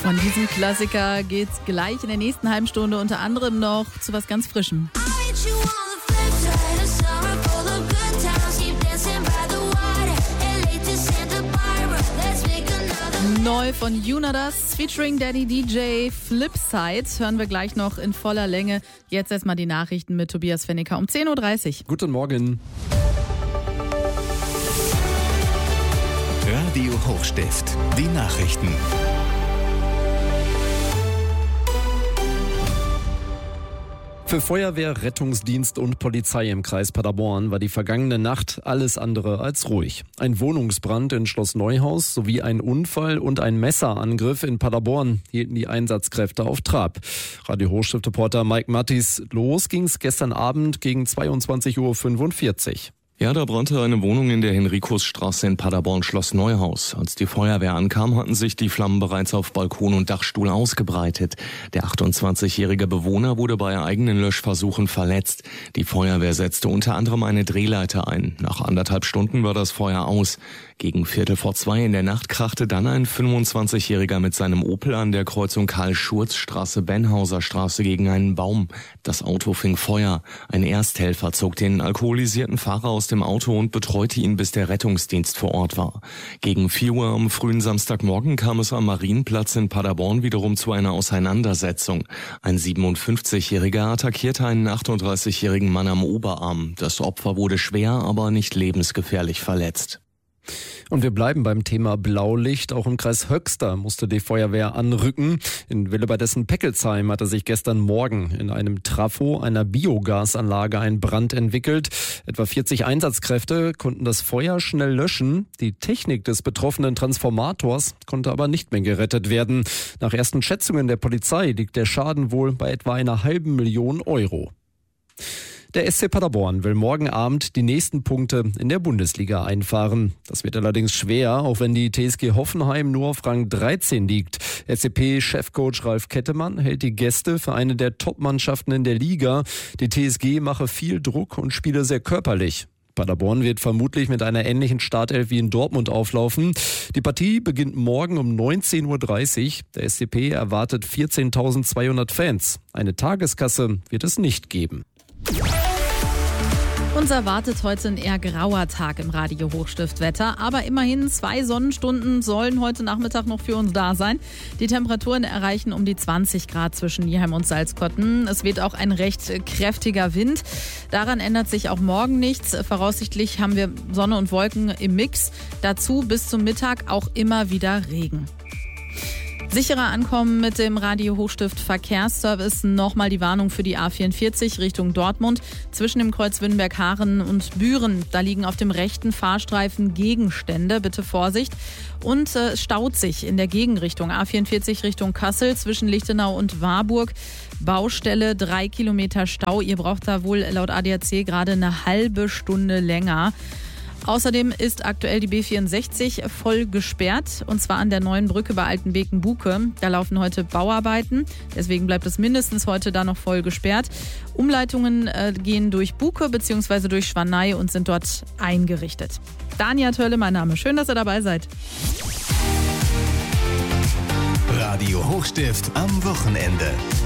Von diesem Klassiker geht's gleich in der nächsten halben Stunde unter anderem noch zu was ganz Frischem. Neu von Unadas featuring Daddy DJ Flipside hören wir gleich noch in voller Länge. Jetzt erstmal die Nachrichten mit Tobias Fennicker um 10.30 Uhr. Guten Morgen. Radio Hochstift, die Nachrichten. Für Feuerwehr, Rettungsdienst und Polizei im Kreis Paderborn war die vergangene Nacht alles andere als ruhig. Ein Wohnungsbrand in Schloss Neuhaus sowie ein Unfall und ein Messerangriff in Paderborn hielten die Einsatzkräfte auf Trab. Radio Hochstift-Reporter Mike Mattis, los ging's gestern Abend gegen 22.45 Uhr. Ja, da brannte eine Wohnung in der Henrikusstraße in Paderborn, Schloss Neuhaus. Als die Feuerwehr ankam, hatten sich die Flammen bereits auf Balkon und Dachstuhl ausgebreitet. Der 28-jährige Bewohner wurde bei eigenen Löschversuchen verletzt. Die Feuerwehr setzte unter anderem eine Drehleiter ein. Nach 1,5 Stunden war das Feuer aus. Gegen 1:45 in der Nacht krachte dann ein 25-jähriger mit seinem Opel an der Kreuzung Karl-Schurz-Straße-Benhauser-Straße gegen einen Baum. Das Auto fing Feuer. Ein Ersthelfer zog den alkoholisierten Fahrer aus dem Auto und betreute ihn, bis der Rettungsdienst vor Ort war. Gegen 4 Uhr am frühen Samstagmorgen kam es am Marienplatz in Paderborn wiederum zu einer Auseinandersetzung. Ein 57-Jähriger attackierte einen 38-jährigen Mann am Oberarm. Das Opfer wurde schwer, aber nicht lebensgefährlich verletzt. Und wir bleiben beim Thema Blaulicht. Auch im Kreis Höxter musste die Feuerwehr anrücken. In Willebadessen-Peckelsheim hatte sich gestern Morgen in einem Trafo einer Biogasanlage ein Brand entwickelt. Etwa 40 Einsatzkräfte konnten das Feuer schnell löschen. Die Technik des betroffenen Transformators konnte aber nicht mehr gerettet werden. Nach ersten Schätzungen der Polizei liegt der Schaden wohl bei etwa 500.000 Euro. Der SC Paderborn will morgen Abend die nächsten Punkte in der Bundesliga einfahren. Das wird allerdings schwer, auch wenn die TSG Hoffenheim nur auf Rang 13 liegt. SCP-Chefcoach Ralf Kettemann hält die Gäste für eine der Top-Mannschaften in der Liga. Die TSG mache viel Druck und spiele sehr körperlich. Paderborn wird vermutlich mit einer ähnlichen Startelf wie in Dortmund auflaufen. Die Partie beginnt morgen um 19.30 Uhr. Der SCP erwartet 14.200 Fans. Eine Tageskasse wird es nicht geben. Uns erwartet heute ein eher grauer Tag im Radio Hochstift-Wetter, aber immerhin 2 Sonnenstunden sollen heute Nachmittag noch für uns da sein. Die Temperaturen erreichen um die 20 Grad zwischen Nieheim und Salzkotten. Es weht auch ein recht kräftiger Wind. Daran ändert sich auch morgen nichts. Voraussichtlich haben wir Sonne und Wolken im Mix. Dazu bis zum Mittag auch immer wieder Regen. Sicherer ankommen mit dem Radio Hochstift Verkehrsservice. Nochmal die Warnung für die A44 Richtung Dortmund. Zwischen dem Kreuz Wünnberg-Haaren und Büren. Da liegen auf dem rechten Fahrstreifen Gegenstände. Bitte Vorsicht. Und es staut sich in der Gegenrichtung. A44 Richtung Kassel zwischen Lichtenau und Warburg. Baustelle, 3 Kilometer Stau. Ihr braucht da wohl laut ADAC gerade eine halbe Stunde länger. Außerdem ist aktuell die B64 voll gesperrt, und zwar an der neuen Brücke bei Altenbeken-Buke. Da laufen heute Bauarbeiten, deswegen bleibt es mindestens heute da noch voll gesperrt. Umleitungen gehen durch Buke bzw. durch Schwanei und sind dort eingerichtet. Dania Tölle, mein Name. Schön, dass ihr dabei seid. Radio Hochstift am Wochenende.